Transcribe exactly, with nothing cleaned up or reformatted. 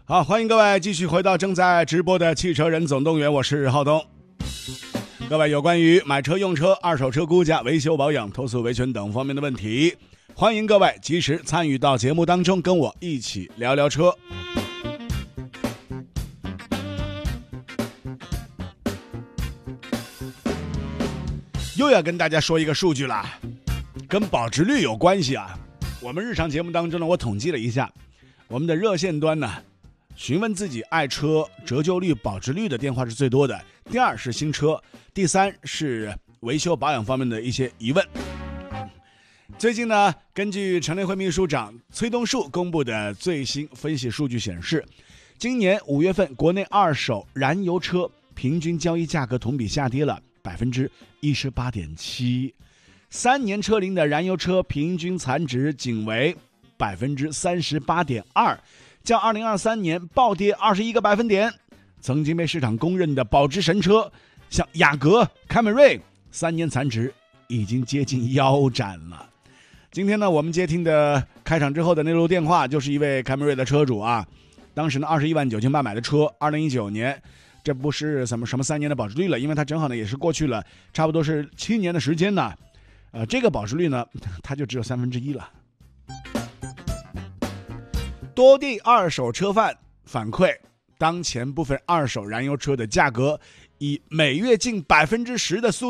好，欢迎各位继续回到正在直播的汽车人总动员，我是浩东。各位有关于买车用车、二手车估价、维修保养、投诉维权等方面的问题，欢迎各位及时参与到节目当中，跟我一起聊聊车。又要跟大家说一个数据啦，跟保值率有关系啊。我们日常节目当中呢，我统计了一下，我们的热线端呢，询问自己爱车折旧率、保值率的电话是最多的，第二是新车，第三是维修保养方面的一些疑问。最近呢，根据陈雷会秘书长崔东树公布的最新分析数据显示，今年五月份国内二手燃油车平均交易价格同比下跌了百分之一十八点七，三年车龄的燃油车平均残值仅为百分之三十八点二。较二零二三年暴跌二十一个百分点，曾经被市场公认的保值神车，像雅阁、凯美瑞，三年残值已经接近腰斩了。今天呢，我们接听的开场之后的那路电话，就是一位凯美瑞的车主啊，当时呢二十一万九千八买的车，二零一九年，这不是什么什么三年的保值率了，因为它正好呢也是过去了差不多是七年的时间呢，呃，这个保值率呢，它就只有三分之一了。多地二手车贩反馈，当前部分二手燃油车的价格以每月近百分之十的速度